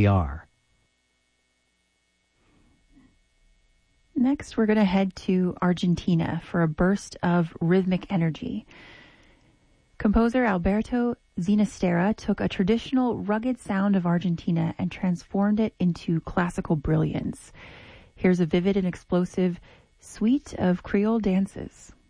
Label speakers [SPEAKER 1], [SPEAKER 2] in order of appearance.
[SPEAKER 1] NPR.
[SPEAKER 2] Next, we're going to head to Argentina for a burst of rhythmic energy. Composer Alberto Ginastera took a traditional, rugged sound of Argentina and transformed it into classical brilliance. Here's a vivid and explosive suite of Creole dances.